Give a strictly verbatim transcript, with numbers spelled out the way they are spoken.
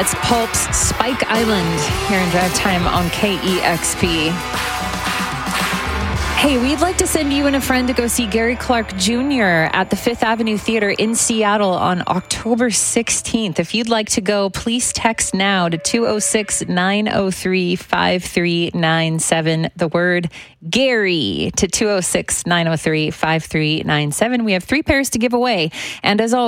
It's Pulp's Spike Island here in Drive Time on K E X P. Hey, we'd like to send you and a friend to go see Gary Clark Junior at the Fifth Avenue Theater in Seattle on October sixteenth. If you'd like to go, please text now to two oh six, nine oh three, five three nine seven. The word Gary to two oh six, nine oh three, five three nine seven. We have three pairs to give away. And as always,